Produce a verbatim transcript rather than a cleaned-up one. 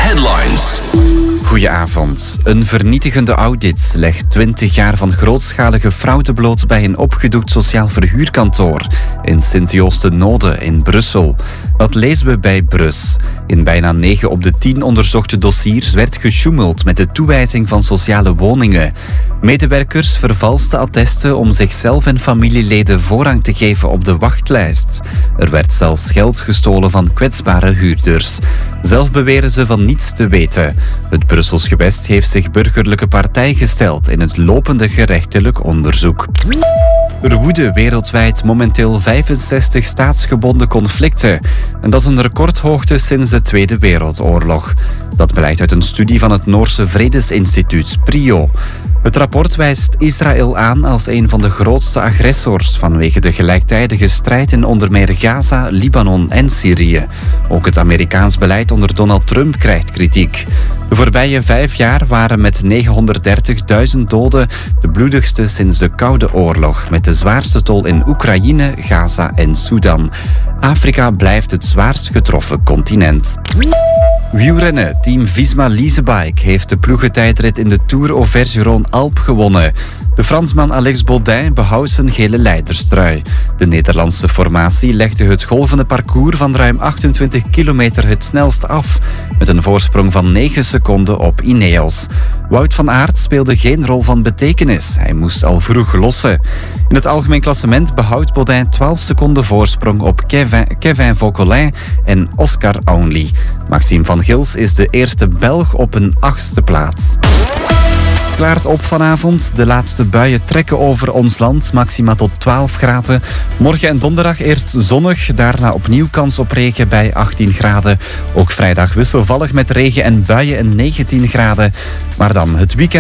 Headlines. Goedenavond. Een vernietigende audit legt twintig jaar van grootschalige fraude bloot bij een opgedoekt sociaal verhuurkantoor in Sint-Joost-de-Node in Brussel. Dat lezen we bij Brus. In bijna negen op de tien onderzochte dossiers werd gesjoemeld met de toewijzing van sociale woningen. Medewerkers vervalsten attesten om zichzelf en familieleden voorrang te geven op de wachtlijst. Er werd zelfs geld gestolen van kwetsbare huurders. Zelf beweren ze van niets te weten. Het Brussels gewest heeft zich burgerlijke partij gesteld in het lopende gerechtelijk onderzoek. Er woeden wereldwijd momenteel vijfenzestig staatsgebonden conflicten. En dat is een recordhoogte sinds de Tweede Wereldoorlog. Dat blijkt uit een studie van het Noorse Vredesinstituut PRIO. Het rapport wijst Israël aan als een van de grootste agressors vanwege de gelijktijdige strijd in onder meer Gaza, Libanon en Syrië. Ook het Amerikaans beleid onder Donald Trump krijgt kritiek. De voorbije vijf jaar waren met negenhonderddertigduizend doden de bloedigste sinds de Koude Oorlog, met de zwaarste tol in Oekraïne, Gaza en Sudan. Afrika blijft het zwaarst getroffen continent. Wielrennen. Team Visma Leasebike heeft de ploegentijdrit in de Tour Auvergne-Rhône-Alpes gewonnen. De Fransman Alex Baudin behoudt zijn gele leiderstrui. De Nederlandse formatie legde het golvende parcours van ruim achtentwintig kilometer het snelst af, met een voorsprong van negen seconden op Ineos. Wout van Aert speelde geen rol van betekenis. Hij moest al vroeg lossen. In het algemeen klassement behoudt Baudin twaalf seconden voorsprong op Kevin, Kevin Vauquelin en Oscar Onley. Maxime van Gils is de eerste Belg op een achtste plaats. Het klaart op vanavond. De laatste buien trekken over ons land. Maxima tot twaalf graden. Morgen en donderdag eerst zonnig. Daarna opnieuw kans op regen bij achttien graden. Ook vrijdag wisselvallig met regen en buien en negentien graden. Maar dan het weekend.